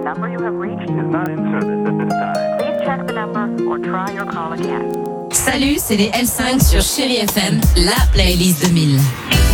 number you have reached is not in service at this time. Please check the number or try your call again. Salut, c'est les L5 sur Chérie FM, la playlist 2000.